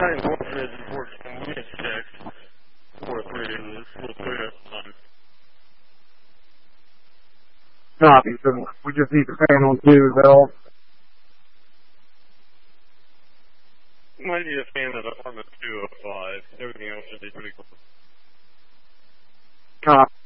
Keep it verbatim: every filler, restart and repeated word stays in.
nine one is working unit check. four three is we'll clear it on. Copy, so we just need the panel two valve. Might need a fan at apartment two oh five. Everything else should be pretty close. Copy.